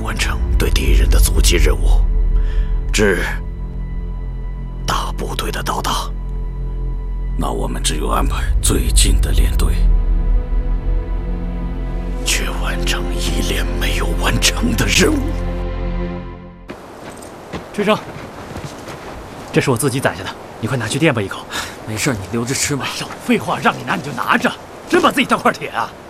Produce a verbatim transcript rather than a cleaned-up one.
完成对敌人的阻击任务，至大部队的到达，那我们只有安排最近的连队，去完成一连没有完成的任务。 吹生，这是我自己宰下的，你快拿去垫吧一口。 没事，你留着吃吧。 少废话，让你拿你就拿着，真把自己当块铁啊！